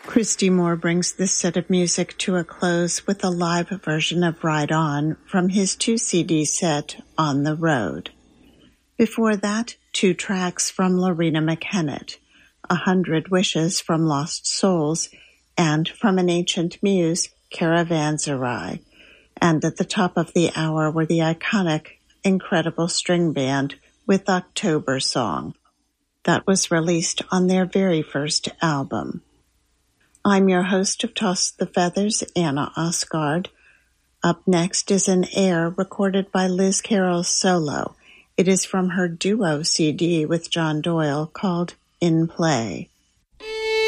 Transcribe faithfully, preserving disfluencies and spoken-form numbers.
Christy Moore brings this set of music to a close with a live version of Ride On from his two C D set, On the Road. Before that, two tracks from Lorena McKennitt, A Hundred Wishes from Lost Souls, and From an Ancient Muse, Caravanserai. And at the top of the hour were the iconic Incredible String Band with October Song. That was released on their very first album. I'm your host of Toss the Feathers, Anna Osgard. Up next is an air recorded by Liz Carroll solo. It is from her duo C D with John Doyle called In Play.